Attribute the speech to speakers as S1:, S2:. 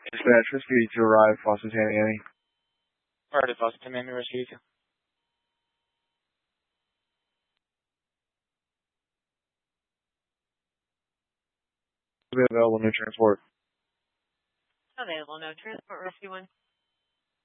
S1: Dispatch, Rescue to arrive, Foster Tammy Annie.
S2: Alright, Foster Tammy Annie, Rescue 2.
S1: Available, no transport.
S3: Available, no transport, Rescue 1.